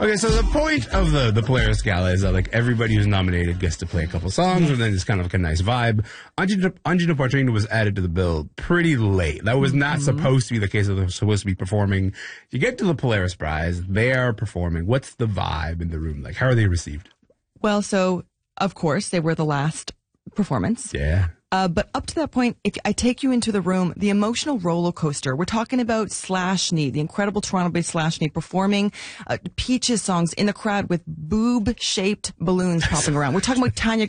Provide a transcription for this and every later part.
Okay, so the point of the Polaris Gala is that like everybody who's nominated gets to play a couple songs, and then it's kind of like a nice vibe. Anjuna Partrina was added to the bill pretty late. That was not supposed to be the case. They were supposed to be performing. You get to the Polaris Prize, they are performing. What's the vibe in the room like? How are they received? Well, so of course they were the last performance. Yeah. But up to that point, if I take you into the room, the emotional roller coaster, we're talking about Slashny, the incredible Toronto-based Slashny, performing Peaches songs in the crowd with boob-shaped balloons popping around. We're talking about Tanya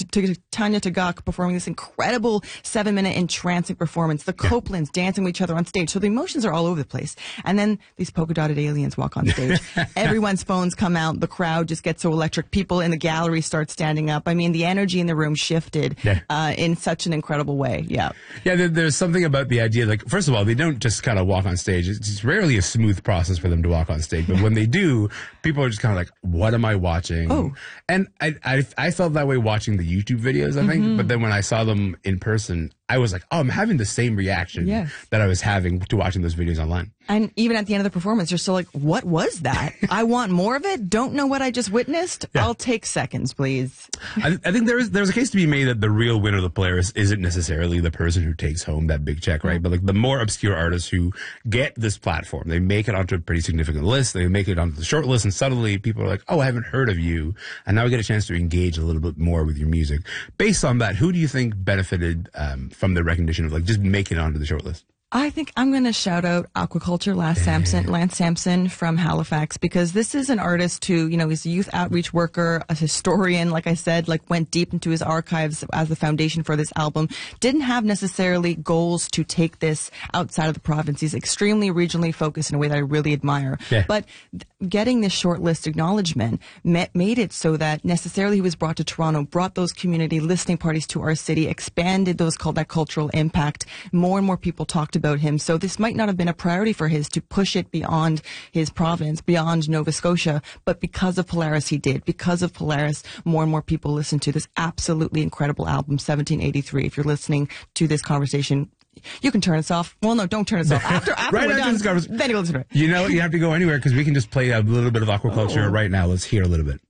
Tagaq performing this incredible 7-minute entrancing performance. The Copelands dancing with each other on stage. So the emotions are all over the place. And then these polka-dotted aliens walk on stage. Everyone's phones come out. The crowd just gets so electric. People in the gallery start standing up. I mean, the energy in the room shifted in such an incredible way. Yeah. Yeah, there's something about the idea, like, first of all, they don't just kind of walk on stage. It's rarely a smooth process for them to walk on stage. But when they do, people are just kind of like, what am I watching? Oh. And I felt that way watching the YouTube videos, I think. But then when I saw them in person, I was like, oh, I'm having the same reaction that I was having to watching those videos online. And even at the end of the performance, you're still like, what was that? I want more of it. Don't know what I just witnessed. Yeah. I'll take seconds, please. I think there's a case to be made that the real winner of the Polaris isn't necessarily the person who takes home that big check, right? But like the more obscure artists who get this platform, they make it onto a pretty significant list. They make it onto the short list, and suddenly people are like, oh, I haven't heard of you. And now we get a chance to engage a little bit more with your music. Based on that, who do you think benefited from the recognition of like just making it onto the short list? I think I'm going to shout out Aquaculture, Lance Sampson from Halifax, because this is an artist who, he's a youth outreach worker, a historian, like I said, like went deep into his archives as the foundation for this album. Didn't have necessarily goals to take this outside of the province. He's extremely regionally focused in a way that I really admire. Yeah. But getting this short list acknowledgement made it so that necessarily he was brought to Toronto, brought those community listening parties to our city, expanded that cultural impact. More and more people talked about him. So this might not have been a priority for his to push it beyond his province, beyond Nova Scotia, but because of Polaris he did. Because of Polaris, more and more people listen to this absolutely incredible album, 1783. If you're listening to this conversation, you can turn us off. Well, no, don't turn us off. After right we're after done, this conversation, then you listen to it. You don't have to go anywhere because we can just play a little bit of Aquaculture right now. Let's hear a little bit.